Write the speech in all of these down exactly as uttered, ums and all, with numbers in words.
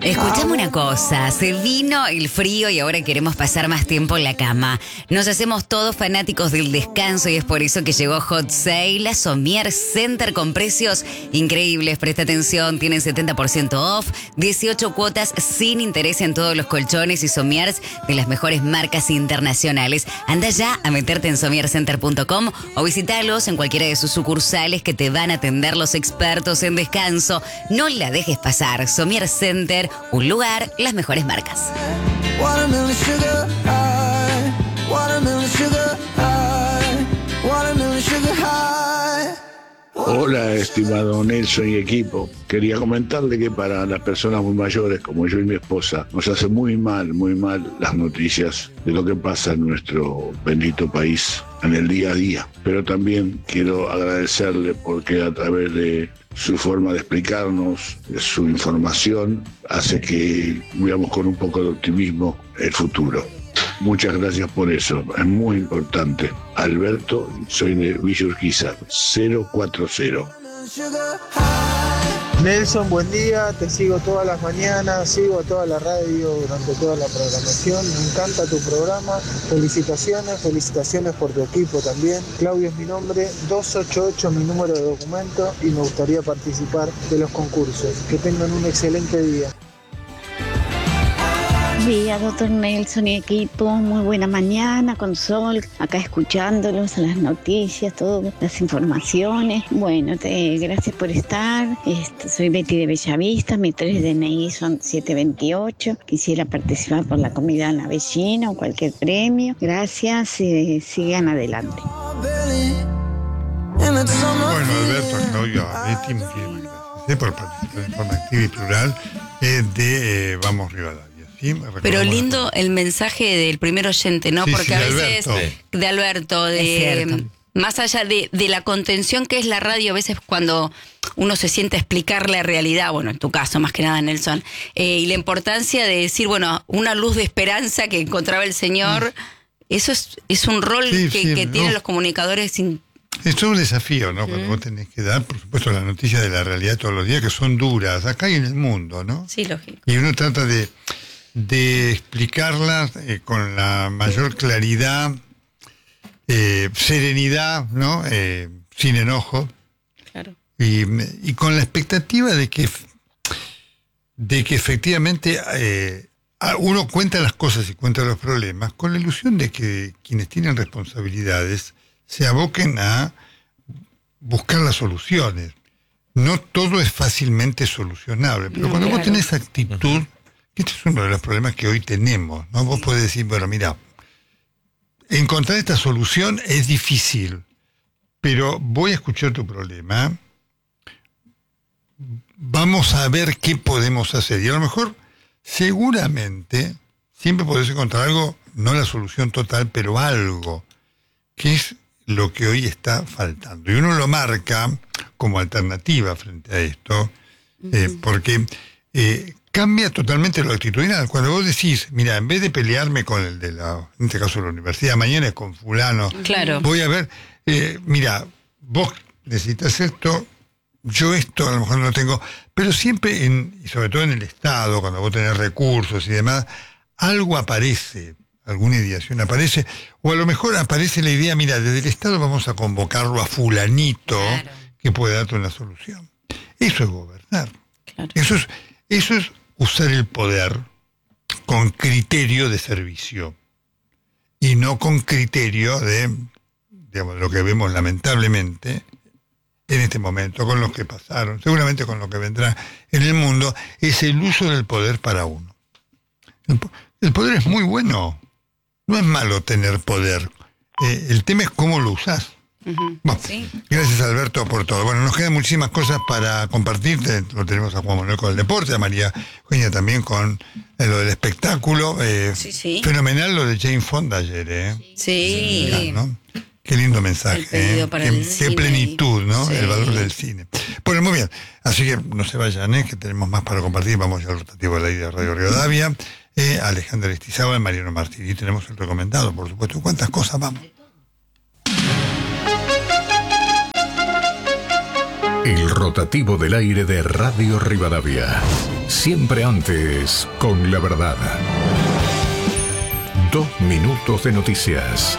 Escuchame una cosa, se vino el frío y ahora queremos pasar más tiempo en la cama. Nos hacemos todos fanáticos del descanso y es por eso que llegó Hot Sale a Somier Center con precios increíbles. Presta atención, tienen setenta por ciento off, dieciocho cuotas sin interés en todos los colchones y somiers de las mejores marcas internacionales. Anda ya a meterte en somier center punto com o visitalos en cualquiera de sus sucursales que te van a atender los expertos en descanso. No la dejes pasar. Somier Center, un lugar, las mejores marcas. Watermelon sugar high, watermelon sugar high, watermelon sugar high. Hola, estimado Nelson y equipo. Quería comentarle que para las personas muy mayores, como yo y mi esposa, nos hace muy mal, muy mal las noticias de lo que pasa en nuestro bendito país en el día a día. Pero también quiero agradecerle porque a través de su forma de explicarnos, de su información, hace que veamos con un poco de optimismo el futuro. Muchas gracias por eso, es muy importante. Alberto, soy de Villa Urquiza, cero cuatro cero. Nelson, buen día, te sigo todas las mañanas, sigo a toda la radio durante toda la programación, me encanta tu programa, felicitaciones, felicitaciones por tu equipo también. Claudio es mi nombre, dos ocho ocho mi número de documento y me gustaría participar de los concursos. Que tengan un excelente día. Buen día, doctor Nelson y equipo, muy buena mañana con sol, acá escuchándolos, las noticias, todas las informaciones. Bueno, te, gracias por estar. Este, soy Betty de Bellavista, mi tres D N I son siete veintiocho. Quisiera participar por la comida en Avellino o cualquier premio. Gracias, eh, sigan adelante. Bueno, Alberto, Claudio, Betty, muchísimas gracias eh, por participar de forma activa y plural eh, de eh, Vamos Rivadavia. Sí, pero lindo el mensaje del primer oyente, ¿no? Sí, porque sí, a de veces Alberto. de Alberto, de más allá de, de la contención que es la radio, a veces cuando uno se siente a explicar la realidad, bueno, en tu caso más que nada, Nelson, eh, y la importancia de decir, bueno, una luz de esperanza que encontraba el Señor, mm. eso es, es un rol sí, que, sí, que no. tienen los comunicadores sin... Es todo un desafío, ¿no? Cuando mm. vos tenés que dar, por supuesto, las noticias de la realidad todos los días, que son duras, acá y en el mundo, ¿no? Sí, lógico. Y uno trata de... de explicarlas eh, con la mayor claridad, eh, serenidad, ¿no? Eh, sin enojo. Claro. Y, y con la expectativa de que, de que efectivamente eh, uno cuenta las cosas y cuenta los problemas con la ilusión de que quienes tienen responsabilidades se aboquen a buscar las soluciones. No todo es fácilmente solucionable, pero no, cuando claro. vos tenés actitud, este es uno de los problemas que hoy tenemos, ¿no? Vos podés decir, bueno, mira, encontrar esta solución es difícil, pero voy a escuchar tu problema, vamos a ver qué podemos hacer. Y a lo mejor, seguramente, siempre podés encontrar algo, no la solución total, pero algo, que es lo que hoy está faltando. Y uno lo marca como alternativa frente a esto, eh, porque... Eh, cambia totalmente lo actitudinal. Cuando vos decís, mira, en vez de pelearme con el de la, en este caso la universidad, mañana es con fulano, claro. voy a ver, eh, mira, vos necesitas esto, yo esto a lo mejor no lo tengo, pero siempre, en, y sobre todo en el Estado, cuando vos tenés recursos y demás, algo aparece, alguna ideación aparece, o a lo mejor aparece la idea, mira, desde el Estado vamos a convocarlo a fulanito claro. que puede darte una solución. Eso es gobernar. Claro. Eso es, eso es usar el poder con criterio de servicio y no con criterio de, digamos, lo que vemos lamentablemente en este momento, con los que pasaron, seguramente con lo que vendrá en el mundo, es el uso del poder para uno. El, el poder es muy bueno, no es malo tener poder, eh, el tema es cómo lo usás. Uh-huh. Bueno, sí. Gracias Alberto por todo. Bueno, nos quedan muchísimas cosas para compartir. Lo tenemos a Juan Manuel con el deporte, a María Eugenia también con eh, lo del espectáculo. Eh, sí, sí. Fenomenal lo de Jane Fonda ayer, ¿eh? Sí. sí. ¿No? Qué lindo mensaje, ¿eh? Qué, qué plenitud, ¿no? Sí. El valor del cine. Bueno, muy bien. Así que no se vayan, ¿eh? Que tenemos más para compartir. Vamos ya al rotativo de la idea de Radio Rivadavia. Eh, Alejandra Aristizábal, Mariano Martínez. Y tenemos el recomendado, por supuesto. ¿Cuántas cosas vamos? El rotativo del aire de Radio Rivadavia. Siempre antes, con la verdad. Dos minutos de noticias.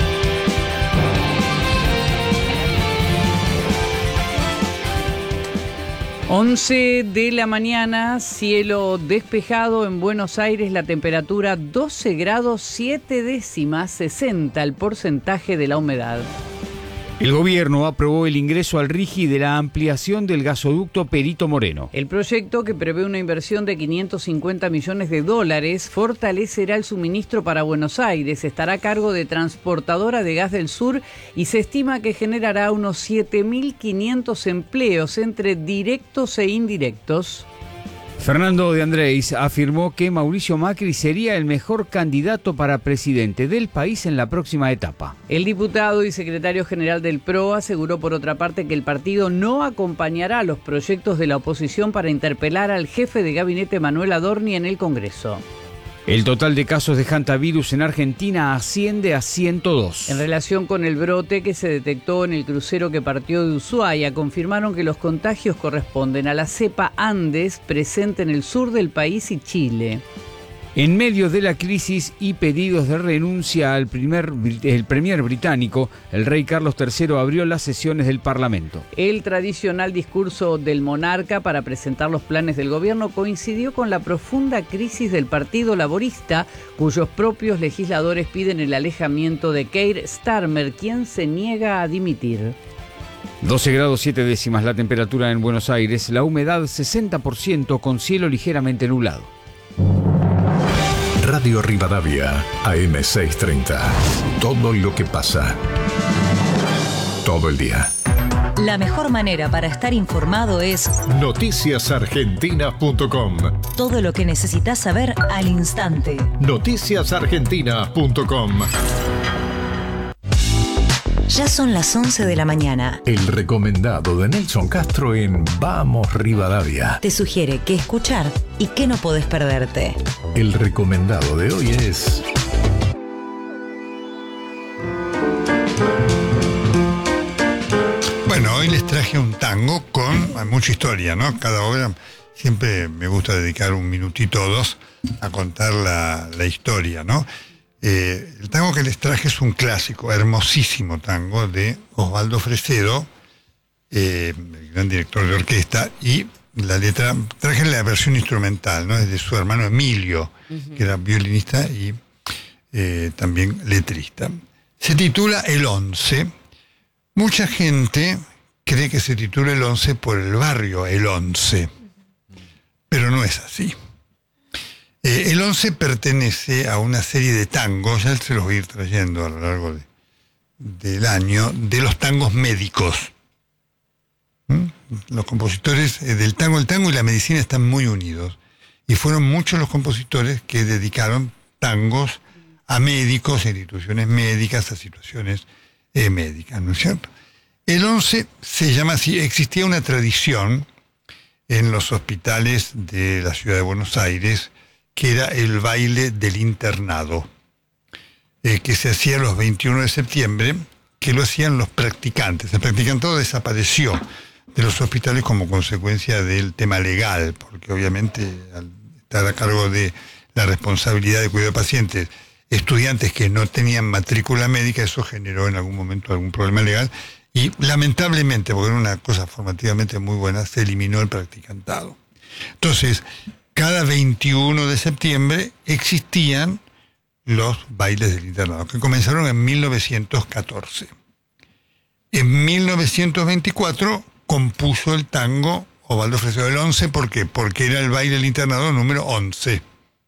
once de la mañana, cielo despejado en Buenos Aires, la temperatura doce grados siete décimas, sesenta el porcentaje de la humedad. El gobierno aprobó el ingreso al RIGI de la ampliación del gasoducto Perito Moreno. El proyecto, que prevé una inversión de quinientos cincuenta millones de dólares, fortalecerá el suministro para Buenos Aires, estará a cargo de Transportadora de Gas del Sur y se estima que generará unos siete mil quinientos empleos entre directos e indirectos. Fernando de Andrés afirmó que Mauricio Macri sería el mejor candidato para presidente del país en la próxima etapa. El diputado y secretario general del P R O aseguró por otra parte que el partido no acompañará los proyectos de la oposición para interpelar al jefe de gabinete Manuel Adorni en el Congreso. El total de casos de hantavirus en Argentina asciende a ciento dos. En relación con el brote que se detectó en el crucero que partió de Ushuaia, confirmaron que los contagios corresponden a la cepa Andes, presente en el sur del país y Chile. En medio de la crisis y pedidos de renuncia al primer, el premier británico, el rey Carlos tercero abrió las sesiones del Parlamento. El tradicional discurso del monarca para presentar los planes del gobierno coincidió con la profunda crisis del Partido Laborista, cuyos propios legisladores piden el alejamiento de Keir Starmer, quien se niega a dimitir. doce grados siete décimas la temperatura en Buenos Aires, la humedad sesenta por ciento con cielo ligeramente nublado. Radio Rivadavia, A M seiscientos treinta. Todo lo que pasa. Todo el día. La mejor manera para estar informado es noticias argentinas punto com. Todo lo que necesitas saber al instante. noticias argentinas punto com. Ya son las once de la mañana. El recomendado de Nelson Castro en Vamos Rivadavia. Te sugiere qué escuchar y qué no podés perderte. El recomendado de hoy es... Bueno, hoy les traje un tango con mucha historia, ¿no? Cada hora siempre me gusta dedicar un minutito o dos a contar la, la historia, ¿no? Eh, el tango que les traje es un clásico, hermosísimo tango de Osvaldo Fresedo, eh, el gran director de orquesta, y la letra, traje la versión instrumental, ¿no? Es de su hermano Emilio, uh-huh. que era violinista y eh, también letrista. Se titula El Once. Mucha gente cree que se titula El Once por el barrio El Once, pero no es así. Eh, el Once pertenece a una serie de tangos, ya se los voy a ir trayendo a lo largo de, del año, de los tangos médicos. ¿Mm? Los compositores eh, del tango, el tango y la medicina están muy unidos. Y fueron muchos los compositores que dedicaron tangos a médicos, a instituciones médicas, a situaciones eh, médicas, ¿no es cierto? El Once se llama así, existía una tradición en los hospitales de la ciudad de Buenos Aires, que era el baile del internado, eh, que se hacía los veintiuno de septiembre, que lo hacían los practicantes. El practicantado desapareció de los hospitales como consecuencia del tema legal, porque obviamente al estar a cargo de la responsabilidad de cuidado de pacientes, estudiantes que no tenían matrícula médica, eso generó en algún momento algún problema legal, y lamentablemente, porque era una cosa formativamente muy buena, se eliminó el practicantado. Entonces, cada veintiuno de septiembre existían los bailes del internado, que comenzaron en mil novecientos catorce. En mil novecientos veinticuatro compuso el tango Osvaldo Fresedo El Once. ¿Por qué? Porque era el baile del internado número once,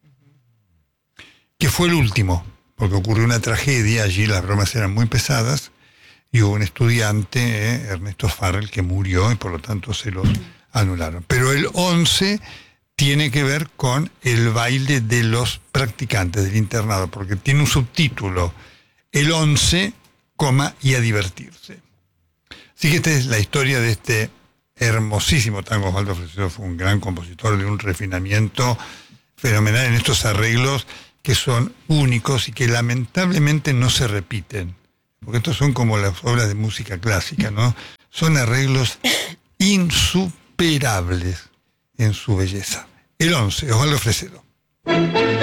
que fue el último, porque ocurrió una tragedia, allí las bromas eran muy pesadas, y hubo un estudiante, eh, Ernesto Farrell, que murió, y por lo tanto se los anularon. Pero el once tiene que ver con el baile de los practicantes del internado, porque tiene un subtítulo, El Once, coma, y a divertirse. Así que esta es la historia de este hermosísimo tango. Osvaldo Fresedo fue un gran compositor de un refinamiento fenomenal en estos arreglos que son únicos y que lamentablemente no se repiten, porque estos son como las obras de música clásica, ¿no? Son arreglos insuperables en su belleza. El once, Osvaldo Fresedo.